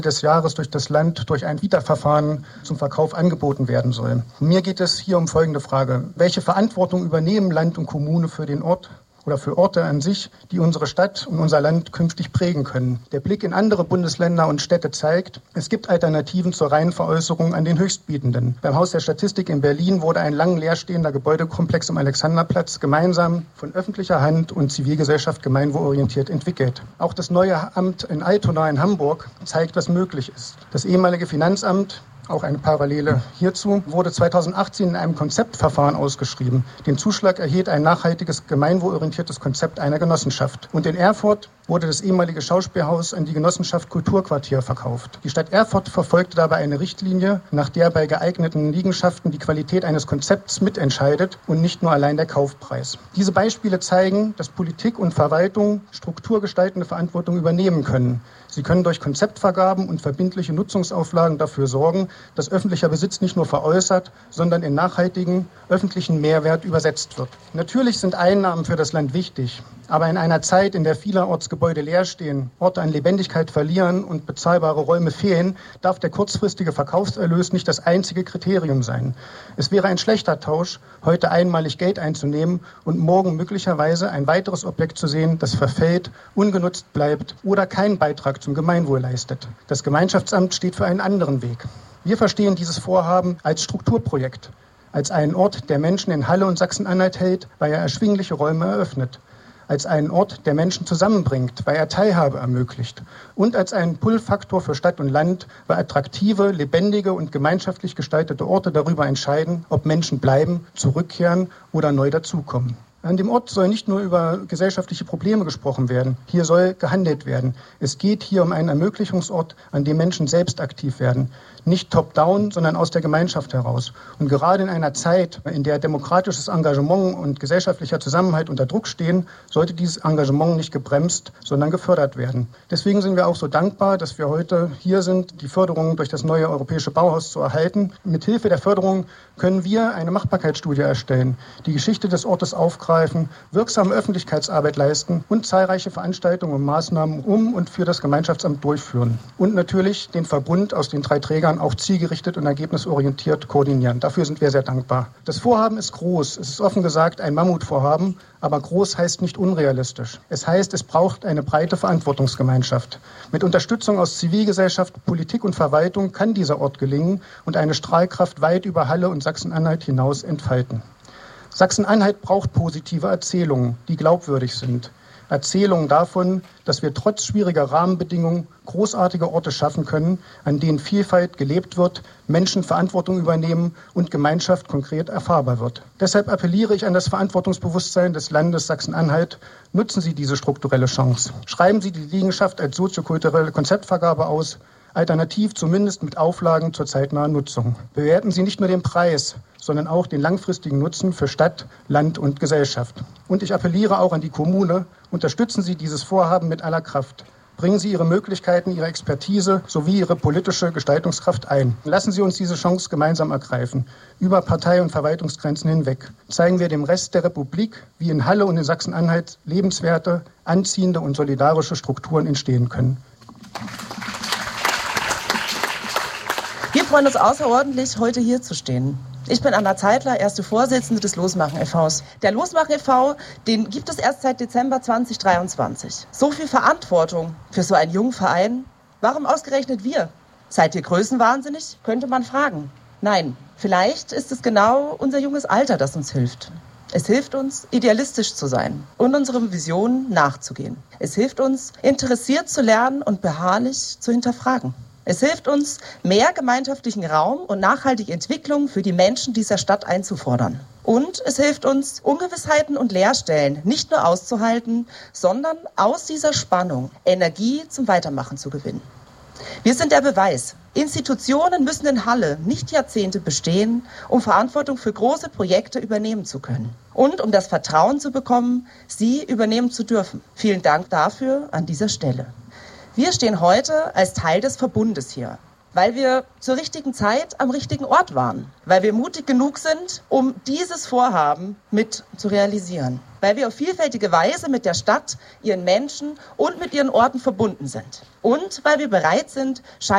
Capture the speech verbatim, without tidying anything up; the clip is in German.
des Jahres durch das Land durch ein Wiederverfahren zum Verkauf angeboten werden soll. Mir geht es hier um folgende Frage. Welche Verantwortung übernehmen Land und Kommune für den Ort oder für Orte an sich, die unsere Stadt und unser Land künftig prägen können? Der Blick in andere Bundesländer und Städte zeigt, es gibt Alternativen zur reinen Veräußerung an den Höchstbietenden. Beim Haus der Statistik in Berlin wurde ein lang leerstehender Gebäudekomplex am Alexanderplatz gemeinsam von öffentlicher Hand und Zivilgesellschaft gemeinwohlorientiert entwickelt. Auch das neue Amt in Altona in Hamburg zeigt, was möglich ist. Das ehemalige Finanzamt, auch eine Parallele hierzu, wurde zweitausendachtzehn in einem Konzeptverfahren ausgeschrieben. Den Zuschlag erhielt ein nachhaltiges, gemeinwohlorientiertes Konzept einer Genossenschaft. Und in Erfurt wurde das ehemalige Schauspielhaus an die Genossenschaft Kulturquartier verkauft. Die Stadt Erfurt verfolgte dabei eine Richtlinie, nach der bei geeigneten Liegenschaften die Qualität eines Konzepts mitentscheidet und nicht nur allein der Kaufpreis. Diese Beispiele zeigen, dass Politik und Verwaltung strukturgestaltende Verantwortung übernehmen können. Sie können durch Konzeptvergaben und verbindliche Nutzungsauflagen dafür sorgen, dass öffentlicher Besitz nicht nur veräußert, sondern in nachhaltigen öffentlichen Mehrwert übersetzt wird. Natürlich sind Einnahmen für das Land wichtig, aber in einer Zeit, in der vielerorts Gebäude leer stehen, Orte an Lebendigkeit verlieren und bezahlbare Räume fehlen, darf der kurzfristige Verkaufserlös nicht das einzige Kriterium sein. Es wäre ein schlechter Tausch, heute einmalig Geld einzunehmen und morgen möglicherweise ein weiteres Objekt zu sehen, das verfällt, ungenutzt bleibt oder keinen Beitrag zum Gemeinwohl leistet. Das Gemeinschaftsamt steht für einen anderen Weg. Wir verstehen dieses Vorhaben als Strukturprojekt, als einen Ort, der Menschen in Halle und Sachsen-Anhalt hält, weil er erschwingliche Räume eröffnet, als einen Ort, der Menschen zusammenbringt, weil er Teilhabe ermöglicht und als einen Pull-Faktor für Stadt und Land, weil attraktive, lebendige und gemeinschaftlich gestaltete Orte darüber entscheiden, ob Menschen bleiben, zurückkehren oder neu dazukommen. An dem Ort soll nicht nur über gesellschaftliche Probleme gesprochen werden, hier soll gehandelt werden. Es geht hier um einen Ermöglichungsort, an dem Menschen selbst aktiv werden. Nicht top-down, sondern aus der Gemeinschaft heraus. Und gerade in einer Zeit, in der demokratisches Engagement und gesellschaftlicher Zusammenhalt unter Druck stehen, sollte dieses Engagement nicht gebremst, sondern gefördert werden. Deswegen sind wir auch so dankbar, dass wir heute hier sind, die Förderung durch das neue Europäische Bauhaus zu erhalten. Mithilfe der Förderung können wir eine Machbarkeitsstudie erstellen, die Geschichte des Ortes aufgreifen, wirksame Öffentlichkeitsarbeit leisten und zahlreiche Veranstaltungen und Maßnahmen um und für das Gemeinschaftsamt durchführen. Und natürlich den Verbund aus den drei Trägern auch zielgerichtet und ergebnisorientiert koordinieren. Dafür sind wir sehr dankbar. Das Vorhaben ist groß. Es ist offen gesagt ein Mammutvorhaben, aber groß heißt nicht unrealistisch. Es heißt, es braucht eine breite Verantwortungsgemeinschaft. Mit Unterstützung aus Zivilgesellschaft, Politik und Verwaltung kann dieser Ort gelingen und eine Strahlkraft weit über Halle und Sachsen-Anhalt hinaus entfalten. Sachsen-Anhalt braucht positive Erzählungen, die glaubwürdig sind. Erzählungen davon, dass wir trotz schwieriger Rahmenbedingungen großartige Orte schaffen können, an denen Vielfalt gelebt wird, Menschen Verantwortung übernehmen und Gemeinschaft konkret erfahrbar wird. Deshalb appelliere ich an das Verantwortungsbewusstsein des Landes Sachsen-Anhalt. Nutzen Sie diese strukturelle Chance. Schreiben Sie die Liegenschaft als soziokulturelle Konzeptvergabe aus, alternativ zumindest mit Auflagen zur zeitnahen Nutzung. Bewerten Sie nicht nur den Preis, sondern auch den langfristigen Nutzen für Stadt, Land und Gesellschaft. Und ich appelliere auch an die Kommune, unterstützen Sie dieses Vorhaben mit aller Kraft. Bringen Sie Ihre Möglichkeiten, Ihre Expertise sowie Ihre politische Gestaltungskraft ein. Lassen Sie uns diese Chance gemeinsam ergreifen, über Partei- und Verwaltungsgrenzen hinweg. Zeigen wir dem Rest der Republik, wie in Halle und in Sachsen-Anhalt lebenswerte, anziehende und solidarische Strukturen entstehen können. Wir freuen uns außerordentlich, heute hier zu stehen. Ich bin Anna Zeitler, erste Vorsitzende des Losmachen e V Der Losmachen e V, den gibt es erst seit Dezember zweitausenddreiundzwanzig. So viel Verantwortung für so einen jungen Verein. Warum ausgerechnet wir? Seid ihr größenwahnsinnig? Könnte man fragen. Nein, vielleicht ist es genau unser junges Alter, das uns hilft. Es hilft uns, idealistisch zu sein und unseren Visionen nachzugehen. Es hilft uns, interessiert zu lernen und beharrlich zu hinterfragen. Es hilft uns, mehr gemeinschaftlichen Raum und nachhaltige Entwicklung für die Menschen dieser Stadt einzufordern. Und es hilft uns, Ungewissheiten und Leerstellen nicht nur auszuhalten, sondern aus dieser Spannung Energie zum Weitermachen zu gewinnen. Wir sind der Beweis. Institutionen müssen in Halle nicht Jahrzehnte bestehen, um Verantwortung für große Projekte übernehmen zu können. Und um das Vertrauen zu bekommen, sie übernehmen zu dürfen. Vielen Dank dafür an dieser Stelle. Wir stehen heute als Teil des Verbundes hier, weil wir zur richtigen Zeit am richtigen Ort waren, weil wir mutig genug sind, um dieses Vorhaben mit zu realisieren, weil wir auf vielfältige Weise mit der Stadt, ihren Menschen und mit ihren Orten verbunden sind und weil wir bereit sind,